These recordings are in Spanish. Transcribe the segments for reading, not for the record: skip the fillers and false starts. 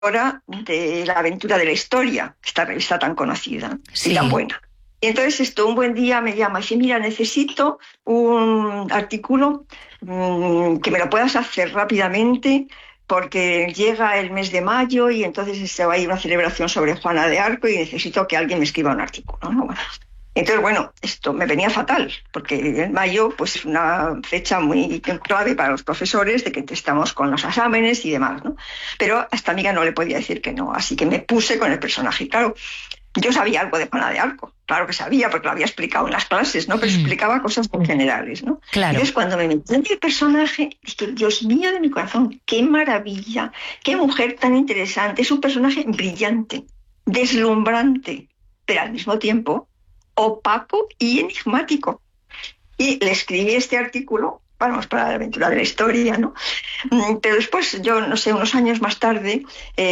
de La Aventura de la Historia, esta revista tan conocida y tan Sí. buena. Y entonces un buen día me llama y dice, mira, necesito un artículo que me lo puedas hacer rápidamente porque llega el mes de mayo y entonces se va a ir una celebración sobre Juana de Arco y necesito que alguien me escriba un artículo, ¿no? Bueno, entonces, bueno, esto me venía fatal, porque en mayo pues es una fecha muy clave para los profesores de que estamos con los exámenes y demás, ¿no? Pero a esta amiga no le podía decir que no, así que me puse con el personaje. Claro, yo sabía algo de Juana de Arco, claro que sabía, porque lo había explicado en las clases, ¿no? Pero explicaba cosas muy generales, ¿no? Claro. Entonces, cuando me metí en el personaje, dije, Dios mío de mi corazón, qué maravilla, qué mujer tan interesante, es un personaje brillante, deslumbrante, pero al mismo tiempo opaco y enigmático. Y le escribí este artículo, vamos, para La Aventura de la Historia, ¿no? Pero después, yo no sé, unos años más tarde,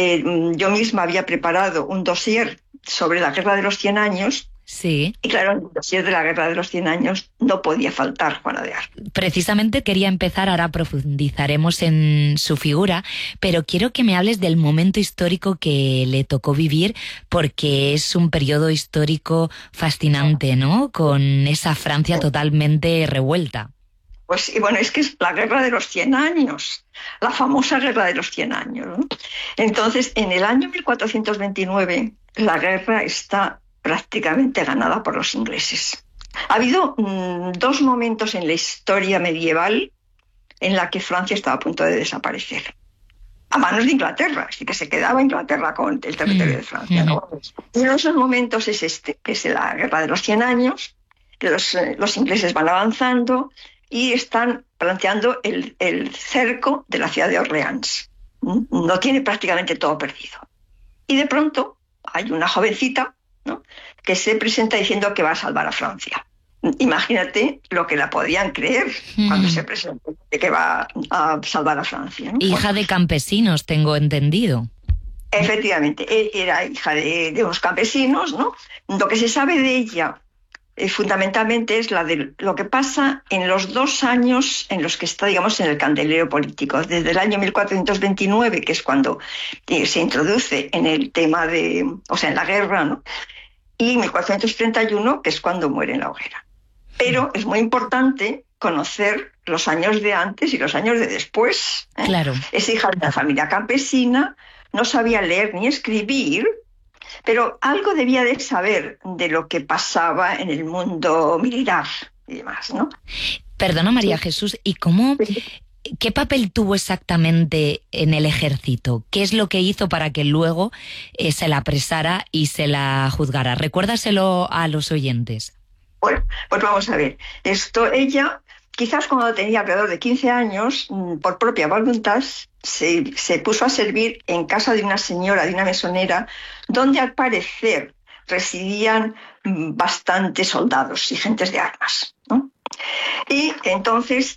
yo misma había preparado un dossier sobre la Guerra de los 100 Años. Sí. Y claro, en el dossier de la Guerra de los 100 Años no podía faltar Juana de Arco. Precisamente quería empezar, ahora profundizaremos en su figura, pero quiero que me hables del momento histórico que le tocó vivir, porque es un periodo histórico fascinante, ¿no? Con esa Francia totalmente revuelta. Pues y bueno, es que es la Guerra de los 100 Años, la famosa Guerra de los 100 Años, ¿no? Entonces, en el año 1429, la guerra está prácticamente ganada por los ingleses. Ha habido dos momentos en la historia medieval en la que Francia estaba a punto de desaparecer, a manos de Inglaterra, así que se quedaba Inglaterra con el territorio de Francia, ¿no? Y uno de esos momentos es este, que es la Guerra de los 100 Años, que los ingleses van avanzando y están planteando el cerco de la ciudad de Orleans. No tiene prácticamente todo perdido. Y de pronto hay una jovencita, ¿no?, que se presenta diciendo que va a salvar a Francia. Imagínate lo que la podían creer cuando se presentó, de que va a salvar a Francia, ¿no? Hija de campesinos, tengo entendido. Efectivamente, era hija de unos campesinos, ¿no? Lo que se sabe de ella fundamentalmente es lo que pasa en los 2 años en los que está, digamos, en el candelero político. Desde el año 1429, que es cuando se introduce en el tema en la guerra, ¿no? Y 1431, que es cuando muere en la hoguera. Pero es muy importante conocer los años de antes y los años de después, ¿eh? Claro. Es hija de una familia campesina, no sabía leer ni escribir, pero algo debía de saber de lo que pasaba en el mundo militar y demás, ¿no? Perdona, María Jesús, ¿y qué papel tuvo exactamente en el ejército? ¿Qué es lo que hizo para que luego se la apresara y se la juzgara? Recuérdaselo a los oyentes. Bueno, pues vamos a ver. Ella, quizás cuando tenía alrededor de 15 años, por propia voluntad, se puso a servir en casa de una señora, de una mesonera, donde al parecer residían bastantes soldados y gentes de armas, ¿no? Y entonces,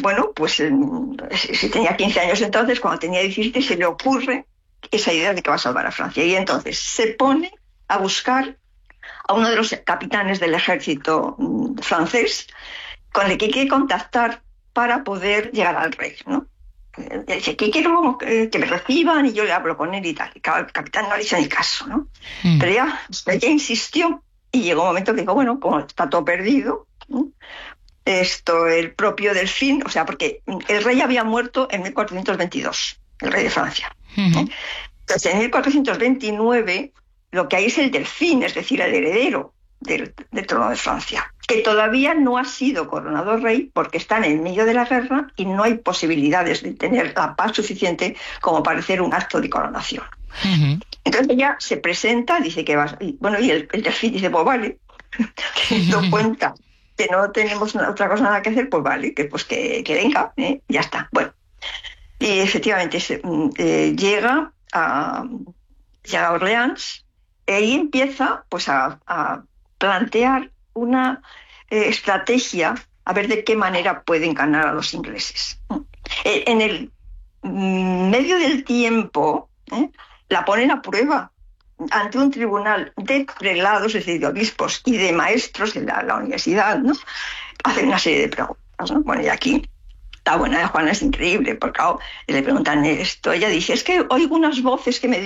si tenía 15 años entonces, cuando tenía 17, se le ocurre esa idea de que va a salvar a Francia. Y entonces se pone a buscar a uno de los capitanes del ejército francés con el que quiere contactar para poder llegar al rey, ¿no? Dice que quiero que me reciban y yo le hablo con él y tal. Y claro, el capitán no le hizo ni caso, ¿no? Pero ella insistió y llegó un momento que dijo, bueno, como está todo perdido, ¿no? El propio Delfín, o sea, porque el rey había muerto en 1422, el rey de Francia. Entonces, en 1429, lo que hay es el Delfín, es decir, el heredero del trono de Francia, que todavía no ha sido coronado rey porque está en el medio de la guerra y no hay posibilidades de tener la paz suficiente como para hacer un acto de coronación. Entonces ella se presenta, dice que va, y el Delfín dice, pues vale, teniendo en cuenta que no tenemos otra cosa nada que hacer, pues vale, que venga, ya está. Bueno, y efectivamente llega a Orleans y ahí empieza pues a plantear una estrategia a ver de qué manera pueden ganar a los ingleses. En el medio del tiempo la ponen a prueba ante un tribunal de prelados, es decir, de obispos y de maestros de la universidad, ¿no? Hacen una serie de preguntas, ¿no? Bueno, y aquí Esta buena de Juana es increíble, porque claro, le preguntan esto, ella dice, es que oigo unas voces que me